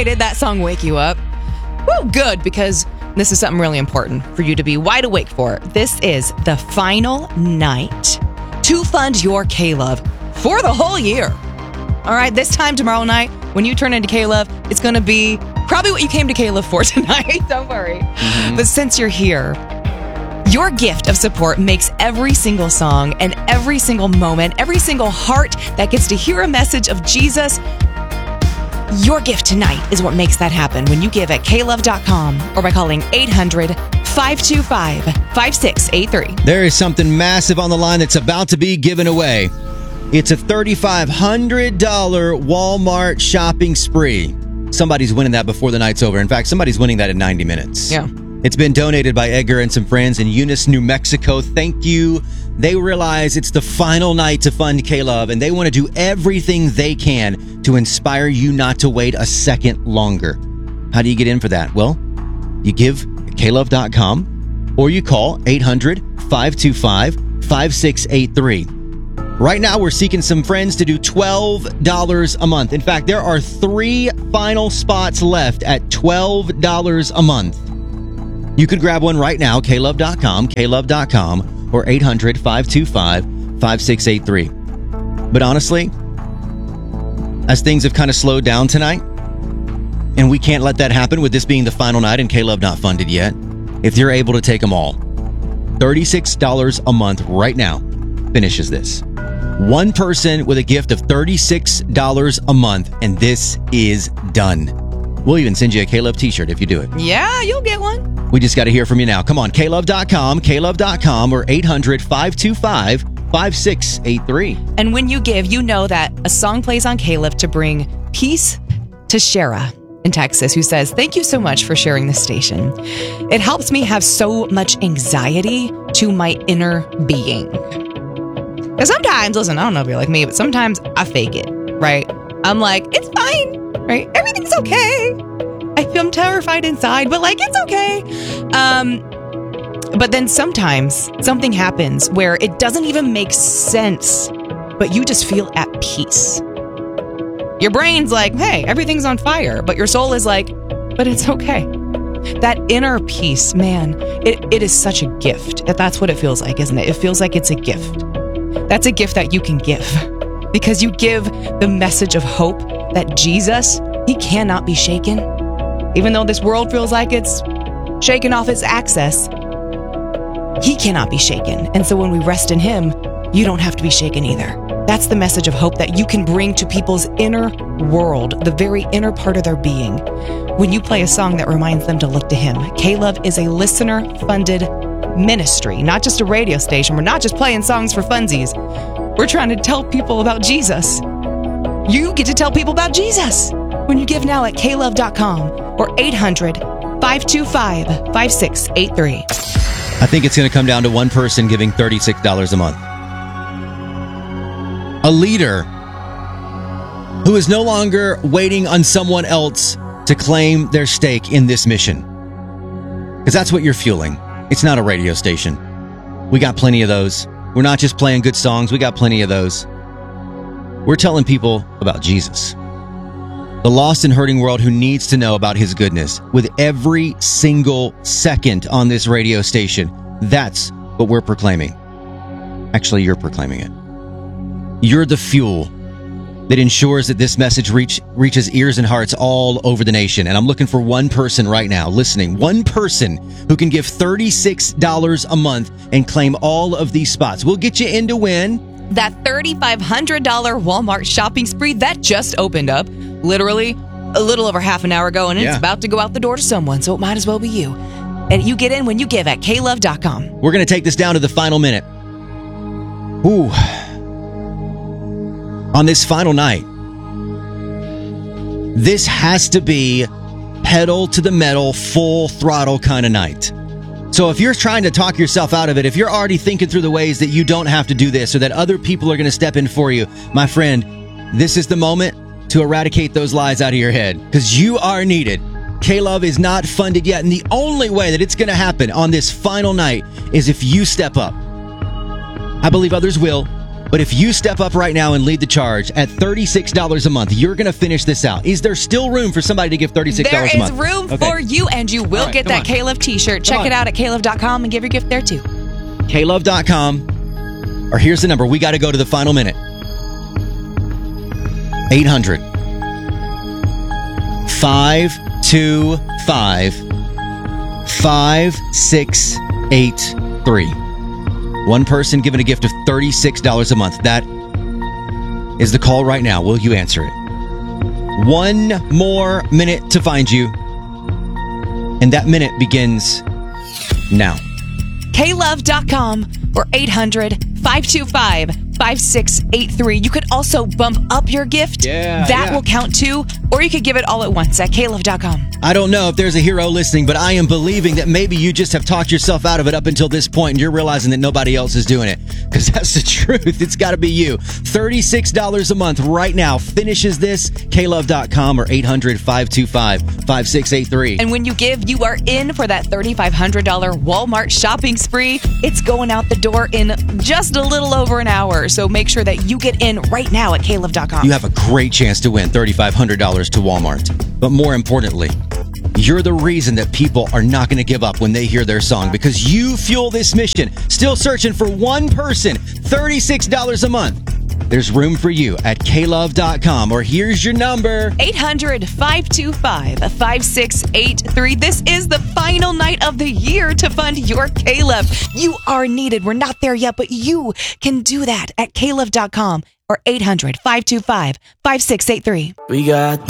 excited? That song wake you up? Well, good, because this is something really important for you to be wide awake for. This is the final night to fund your K-Love for the whole year. All right, this time tomorrow night, when you turn into K-Love, it's going to be probably what you came to K-Love for tonight. Don't worry. But since you're here, your gift of support makes every single song and every single moment, every single heart that gets to hear a message of Jesus. Your gift tonight is what makes that happen when you give at klove.com or by calling 800-525-5683. There is something massive on the line that's about to be given away. It's a $3,500 Walmart shopping spree. Somebody's winning that before the night's over. In fact, somebody's winning that in 90 minutes. Yeah. It's been donated by Edgar and some friends in Eunice, New Mexico. Thank you. They realize it's the final night to fund K-Love, and they want to do everything they can to inspire you not to wait a second longer. How do you get in for that? Well, you give at klove.com or you call 800-525-5683. Right now, we're seeking some friends to do $12 a month. In fact, there are 3 final spots left at $12 a month. You could grab one right now, klove.com, or 800-525-5683. But honestly, as things have kind of slowed down tonight, and we can't let that happen with this being the final night and K-Love not funded yet, if you're able to take them all, $36 a month right now finishes this. One person with a gift of $36 a month, and this is done. We'll even send you a K-Love t-shirt if you do it. Yeah, you'll get one. We just got to hear from you now. Come on, klove.com, or 800-525-5683. And when you give, you know that a song plays on K-Love to bring peace to Shara in Texas, who says, "Thank you so much for sharing this station. It helps me have so much anxiety to my inner being." Because sometimes, listen, I don't know if you're like me, but sometimes I fake it, right? I'm like, it's fine, right? Everything's okay. I'm terrified inside, but like, it's okay. But then sometimes something happens where it doesn't even make sense, but you just feel at peace. Your brain's like, hey, everything's on fire. But your soul is like, but it's okay. That inner peace, man, it is such a gift. That's what it feels like, isn't it? It feels like it's a gift. That's a gift that you can give because you give the message of hope that Jesus, he cannot be shaken. Even though this world feels like it's shaken off its axis, he cannot be shaken. And so when we rest in him, you don't have to be shaken either. That's the message of hope that you can bring to people's inner world, the very inner part of their being, when you play a song that reminds them to look to him. K-Love is a listener-funded ministry, not just a radio station. We're not just playing songs for funsies. We're trying to tell people about Jesus. You get to tell people about Jesus when you give now at klove.com or 800-525-5683. I think it's going to come down to one person giving $36 a month. A leader who is no longer waiting on someone else to claim their stake in this mission. Because that's what you're fueling. It's not a radio station. We got plenty of those. We're not just playing good songs. We got plenty of those. We're telling people about Jesus. The lost and hurting world who needs to know about his goodness with every single second on this radio station. That's what we're proclaiming. Actually, you're proclaiming it. You're the fuel that ensures that this message reaches ears and hearts all over the nation. And I'm looking for one person right now listening, one person who can give $36 a month and claim all of these spots. We'll get you in to win that $3,500 Walmart shopping spree that just opened up literally a little over half an hour ago, and it's about to go out the door to someone, so it might as well be you. And you get in when you give at klove.com. We're going to take this down to the final minute. Ooh. On this final night, this has to be pedal to the metal, full throttle kind of night. So if you're trying to talk yourself out of it, if you're already thinking through the ways that you don't have to do this or that other people are going to step in for you, my friend, this is the moment to eradicate those lies out of your head because you are needed. K-Love is not funded yet, and the only way that it's going to happen on this final night is if you step up. I believe others will. But if you step up right now and lead the charge at $36 a month, you're going to finish this out. Is there still room for somebody to give $36 a month? There is room for you, and you will get that K-Love t-shirt. Check it out at klove.com and give your gift there too. klove.com. Or here's the number. We got to go to the final minute. 800-525-5683. One person giving a gift of $36 a month. That is the call right now. Will you answer it? One more minute to find you. And that minute begins now. klove.com or 800-525-5683. You could also bump up your gift. That will count too. Or you could give it all at once at klove.com. I don't know if there's a hero listening, but I am believing that maybe you just have talked yourself out of it up until this point, and you're realizing that nobody else is doing it. Because that's the truth. It's got to be you. $36 a month right now finishes this. klove.com or 800-525-5683. And when you give, you are in for that $3,500 Walmart shopping spree. It's going out the door in just a little over an hour. So make sure that you get in right now at klove.com. You have a great chance to win $3,500 to Walmart. But more importantly, you're the reason that people are not going to give up when they hear their song, because you fuel this mission. Still searching for one person, $36 a month. There's room for you at klove.com, or here's your number. 800-525-5683. This is the final night of the year to fund your K-Love. You are needed. We're not there yet, but you can do that at klove.com or 800-525-5683. We got